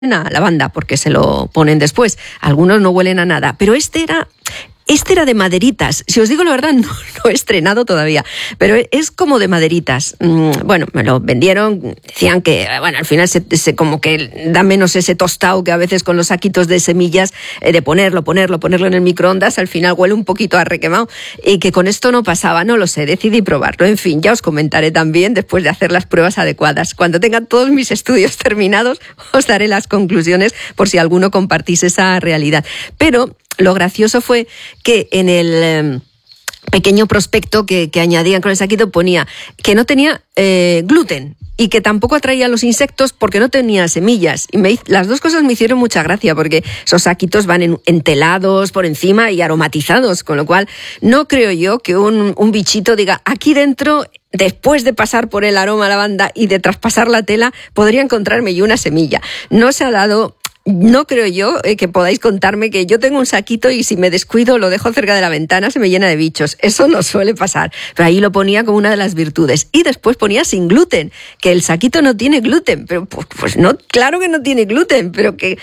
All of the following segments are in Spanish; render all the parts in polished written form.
a lavanda porque se lo ponen después. Algunos no huelen a nada, pero este era de maderitas. Si os digo la verdad, no he estrenado todavía, pero es como de maderitas. Bueno, me lo vendieron, decían que, bueno, al final se como que da menos ese tostado que a veces con los saquitos de semillas, de ponerlo en el microondas, al final huele un poquito a requemado, y que con esto no pasaba, no lo sé, decidí probarlo. En fin, ya os comentaré también después de hacer las pruebas adecuadas. Cuando tenga todos mis estudios terminados, os daré las conclusiones por si alguno compartís esa realidad. Pero lo gracioso fue que en el pequeño prospecto que añadían con el saquito ponía que no tenía gluten y que tampoco atraía a los insectos porque no tenía semillas. Y las dos cosas me hicieron mucha gracia porque esos saquitos van entelados por encima y aromatizados, con lo cual no creo yo que un bichito diga aquí dentro, después de pasar por el aroma a lavanda y de traspasar la tela, podría encontrarme yo una semilla. No se ha dado. No creo yo que podáis contarme que yo tengo un saquito y si me descuido lo dejo cerca de la ventana, se me llena de bichos. Eso no suele pasar. Pero ahí lo ponía como una de las virtudes. Y después ponía sin gluten, que el saquito no tiene gluten. Pero pues no, claro que no tiene gluten, pero que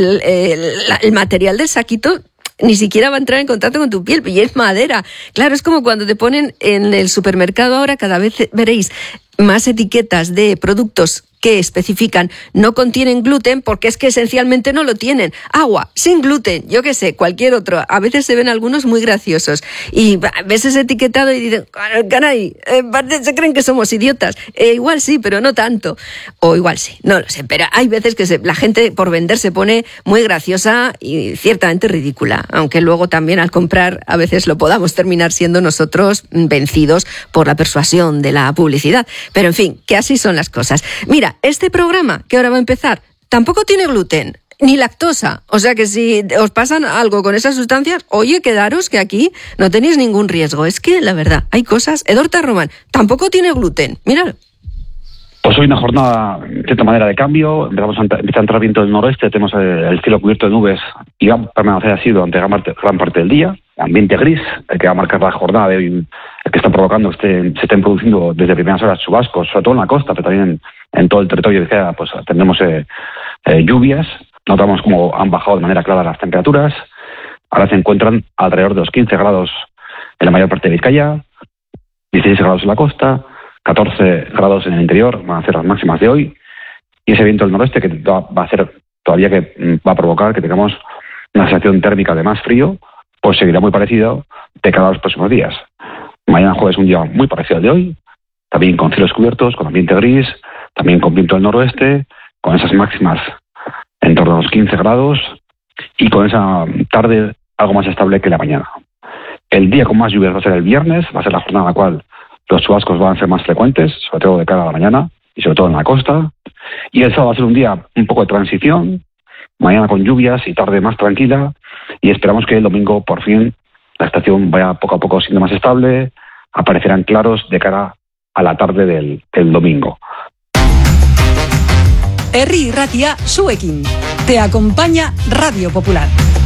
el material del saquito ni siquiera va a entrar en contacto con tu piel, y es madera. Claro, es como cuando te ponen en el supermercado ahora, cada vez veréis más etiquetas de productos que especifican no contienen gluten porque es que esencialmente no lo tienen. Agua, sin gluten, yo qué sé, cualquier otro. A veces se ven algunos muy graciosos y ves ese etiquetado y dicen, caray, se creen que somos idiotas. Igual sí, pero no tanto. O igual sí, no lo sé. Pero hay veces que la gente por vender se pone muy graciosa y ciertamente ridícula. Aunque luego también al comprar a veces lo podamos terminar siendo nosotros vencidos por la persuasión de la publicidad. Pero en fin, que así son las cosas. Mira, este programa que ahora va a empezar tampoco tiene gluten ni lactosa, o sea que si os pasan algo con esas sustancias, oye, quedaros que aquí no tenéis ningún riesgo. Es que la verdad, hay cosas. Edorta Román tampoco tiene gluten, míralo. Pues hoy una jornada, de cierta manera, de cambio. Empieza a entrar viento del noroeste, tenemos el cielo cubierto de nubes y va a permanecer así durante gran parte del día. Ambiente gris, el que va a marcar la jornada de hoy, el que está provocando se estén produciendo desde primeras horas chubascos, sobre todo en la costa, pero también en todo el territorio de Cea, pues tendremos lluvias. Notamos cómo han bajado de manera clara las temperaturas. Ahora se encuentran alrededor de los 15 grados en la mayor parte de Vizcaya, 16 grados en la costa, 14 grados en el interior, van a ser las máximas de hoy. Y ese viento del noroeste que va a hacer todavía que va a provocar que tengamos una sensación térmica de más frío, pues seguirá muy parecido de cara a los próximos días. Mañana jueves un día muy parecido al de hoy, también con cielos cubiertos, con ambiente gris, también con viento del noroeste, con esas máximas en torno a los 15 grados y con esa tarde algo más estable que la mañana. El día con más lluvias va a ser el viernes, va a ser la jornada en la cual los chubascos van a ser más frecuentes, sobre todo de cara a la mañana y sobre todo en la costa. Y el sábado va a ser un día un poco de transición, mañana con lluvias y tarde más tranquila, y esperamos que el domingo por fin la estación vaya poco a poco siendo más estable, aparecerán claros de cara a la tarde del domingo. Herri Irratia, zuekin. Te acompaña Radio Popular.